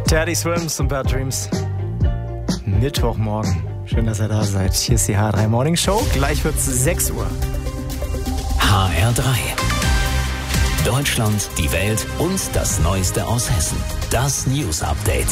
Daddy Swims und Bad Dreams. Mittwochmorgen. Schön, dass ihr da seid. Hier ist die HR3 Morning Show. Gleich wird's 6 Uhr. HR3. Deutschland, die Welt und das Neueste aus Hessen. Das News Update.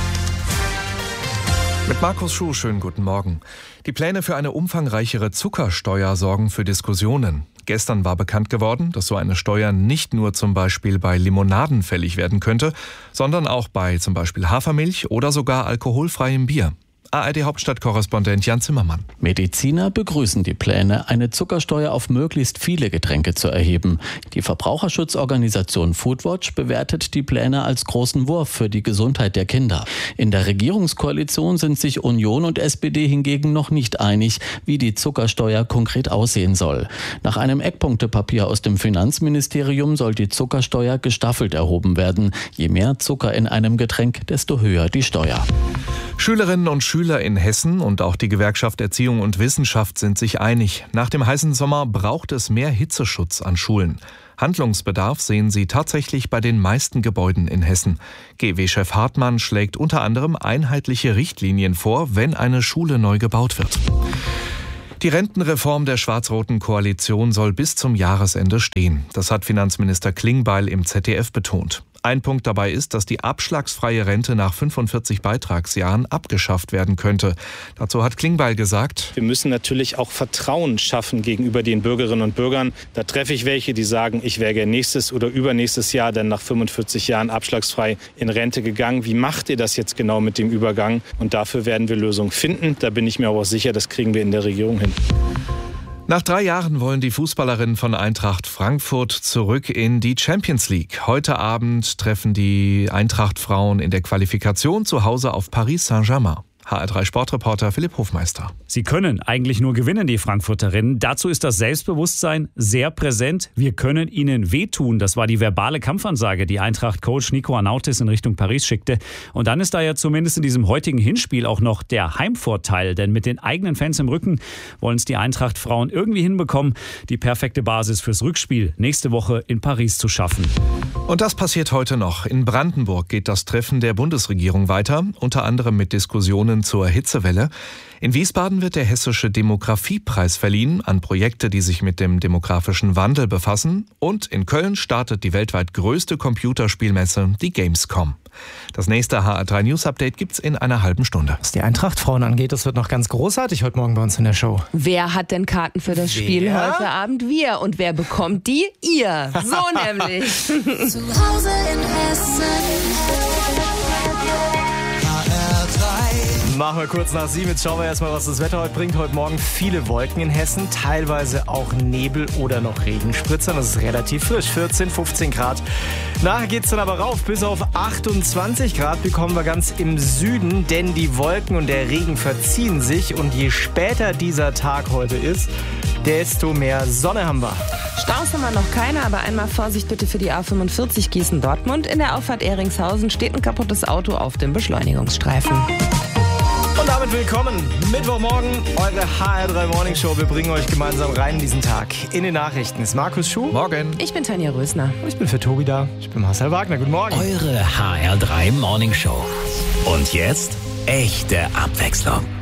Mit Markus Schuh, schönen guten Morgen. Die Pläne für eine umfangreichere Zuckersteuer sorgen für Diskussionen. Gestern war bekannt geworden, dass so eine Steuer nicht nur zum Beispiel bei Limonaden fällig werden könnte, sondern auch bei zum Beispiel Hafermilch oder sogar alkoholfreiem Bier. ARD-Hauptstadtkorrespondent Jan Zimmermann. Mediziner begrüßen die Pläne, eine Zuckersteuer auf möglichst viele Getränke zu erheben. Die Verbraucherschutzorganisation Foodwatch bewertet die Pläne als großen Wurf für die Gesundheit der Kinder. In der Regierungskoalition sind sich Union und SPD hingegen noch nicht einig, wie die Zuckersteuer konkret aussehen soll. Nach einem Eckpunktepapier aus dem Finanzministerium soll die Zuckersteuer gestaffelt erhoben werden. Je mehr Zucker in einem Getränk, desto höher die Steuer. Schülerinnen und Schüler in Hessen und auch die Gewerkschaft Erziehung und Wissenschaft sind sich einig. Nach dem heißen Sommer braucht es mehr Hitzeschutz an Schulen. Handlungsbedarf sehen sie tatsächlich bei den meisten Gebäuden in Hessen. GW-Chef Hartmann schlägt unter anderem einheitliche Richtlinien vor, wenn eine Schule neu gebaut wird. Die Rentenreform der schwarz-roten Koalition soll bis zum Jahresende stehen. Das hat Finanzminister Klingbeil im ZDF betont. Ein Punkt dabei ist, dass die abschlagsfreie Rente nach 45 Beitragsjahren abgeschafft werden könnte. Dazu hat Klingbeil gesagt: Wir müssen natürlich auch Vertrauen schaffen gegenüber den Bürgerinnen und Bürgern. Da treffe ich welche, die sagen, ich wäre gerne nächstes oder übernächstes Jahr dann nach 45 Jahren abschlagsfrei in Rente gegangen. Wie macht ihr das jetzt genau mit dem Übergang? Und dafür werden wir Lösungen finden. Da bin ich mir aber auch sicher, das kriegen wir in der Regierung hin. Nach 3 Jahren wollen die Fußballerinnen von Eintracht Frankfurt zurück in die Champions League. Heute Abend treffen die Eintracht-Frauen in der Qualifikation zu Hause auf Paris Saint-Germain. HR3-Sportreporter Philipp Hofmeister. Sie können eigentlich nur gewinnen, die Frankfurterinnen. Dazu ist das Selbstbewusstsein sehr präsent. Wir können ihnen wehtun. Das war die verbale Kampfansage, die Eintracht-Coach Nico Arnautis in Richtung Paris schickte. Und dann ist da ja zumindest in diesem heutigen Hinspiel auch noch der Heimvorteil. Denn mit den eigenen Fans im Rücken wollen es die Eintracht-Frauen irgendwie hinbekommen, die perfekte Basis fürs Rückspiel nächste Woche in Paris zu schaffen. Und das passiert heute noch. In Brandenburg geht das Treffen der Bundesregierung weiter, unter anderem mit Diskussionen zur Hitzewelle. In Wiesbaden wird der Hessische Demografiepreis verliehen an Projekte, die sich mit dem demografischen Wandel befassen. Und in Köln startet die weltweit größte Computerspielmesse, die Gamescom. Das nächste HR3 News Update gibt's in einer halben Stunde. Was die Eintracht-Frauen angeht, das wird noch ganz großartig heute Morgen bei uns in der Show. Wer hat denn Karten für das Spiel heute Abend? Wir. Und wer bekommt die? Ihr. So nämlich. Zu Hause in Hessen. Machen wir kurz nach 7. Jetzt schauen wir erstmal, was das Wetter heute bringt. Heute Morgen viele Wolken in Hessen, teilweise auch Nebel oder noch Regenspritzern. Das ist relativ frisch, 14, 15 Grad. Nachher geht es dann aber rauf, bis auf 28 Grad bekommen wir ganz im Süden, denn die Wolken und der Regen verziehen sich. Und je später dieser Tag heute ist, desto mehr Sonne haben wir. Staus haben wir noch keine, aber einmal Vorsicht bitte für die A45 Gießen-Dortmund. In der Auffahrt Ehringshausen steht ein kaputtes Auto auf dem Beschleunigungsstreifen. Und damit willkommen, Mittwochmorgen, eure HR3 Morning Show. Wir bringen euch gemeinsam rein in diesen Tag. In den Nachrichten ist Markus Schuh. Morgen. Ich bin Tanja Rösner. Ich bin für Tobi da. Ich bin Marcel Wagner. Guten Morgen. Eure HR3 Morning Show. Und jetzt echte Abwechslung.